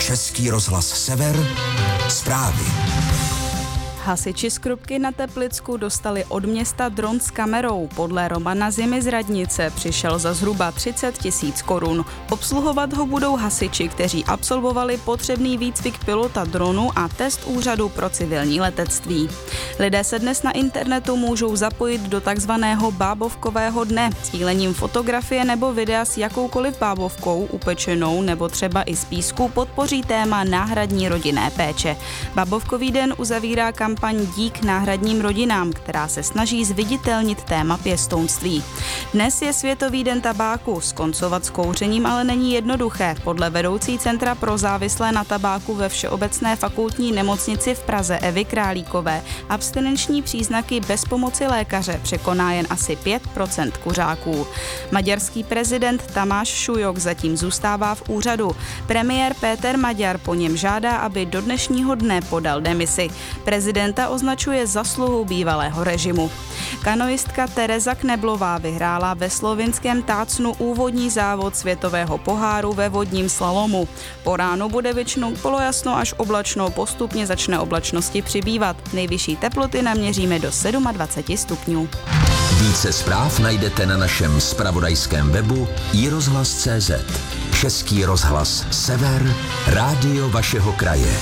Český rozhlas Sever, zprávy. Hasiči z Krupky na Teplicku dostali od města dron s kamerou. Podle Romana Zimy z radnice přišel za zhruba 30 000 korun. Obsluhovat ho budou hasiči, kteří absolvovali potřebný výcvik pilota dronu a test úřadu pro civilní letectví. Lidé se dnes na internetu můžou zapojit do takzvaného bábovkového dne. Sdílením fotografie nebo videa s jakoukoliv bábovkou, upečenou nebo třeba i z písku podpoří téma náhradní rodinné péče. Bábovkový den uzavírá kampaň Dík náhradním rodinám, která se snaží zviditelnit téma pěstounství. Dnes je Světový den tabáku. Skoncovat s kouřením ale není jednoduché. Podle vedoucí Centra pro závislé na tabáku ve Všeobecné fakultní nemocnici v Praze Evy Králíkové abstinenční příznaky bez pomoci lékaře překoná jen asi 5% kuřáků. Maďarský prezident Tamáš Šujok zatím zůstává v úřadu. Premiér Péter Maďar po něm žádá, aby do dnešního dne podal demisi. Prezidenta označuje zasluhu bývalého režimu. Kanoistka Tereza Kneblová vyhrála ve slovinském Tácnu úvodní závod světového poháru ve vodním slalomu. Po ránu bude většinou polojasno až oblačno, postupně začne oblačnosti přibývat. Nejvyšší teploty naměříme do 27 stupňů. Více zpráv najdete na našem zpravodajském webu iRozhlas.cz. Český rozhlas Sever, rádio vašeho kraje.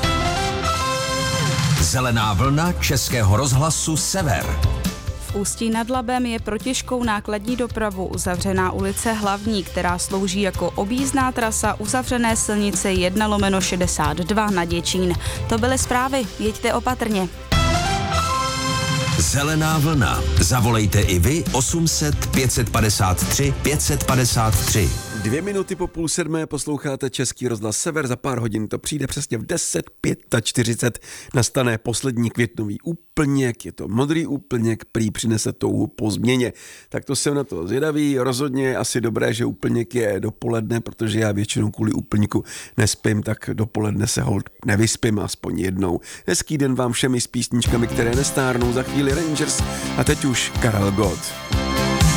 Zelená vlna Českého rozhlasu Sever. V Ústí nad Labem je pro těžkou nákladní dopravu uzavřená ulice Hlavní, která slouží jako objízdná trasa uzavřené silnice 1/62 na Děčín. To byly zprávy, jeďte opatrně. Zelená vlna. Zavolejte i vy 800 553 553. 2 minuty po 6:30 posloucháte Český rozhlas Sever, za pár hodin to přijde přesně v 10:45 nastane poslední květnový úplněk, je to modrý úplněk, prý přinese touhu po změně. Tak to jsem na to zvědavý, rozhodně je asi dobré, že úplněk je dopoledne, protože já většinou kvůli úplňku nespím, tak dopoledne se holt nevyspím aspoň jednou. Hezký den vám všemi s písničkami, které nestárnou, za chvíli Rangers a teď už Karel Gott.